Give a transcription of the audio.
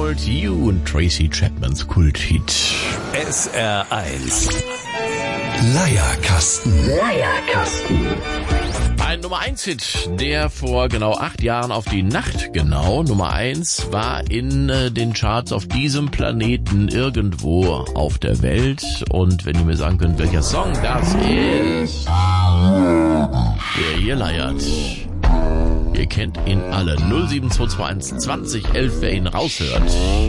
Hold You und Tracy Chapmans Kulthit. SR1 Leierkasten. Ein Nummer 1 Hit, der vor genau 8 Jahren auf die Nacht genau Nummer 1 war in den Charts auf diesem Planeten irgendwo auf der Welt. Und wenn ihr mir sagen könnt, welcher Song das ist, der hier leiert. Ihr kennt ihn alle. 07221 20 11, wer ihn raushört.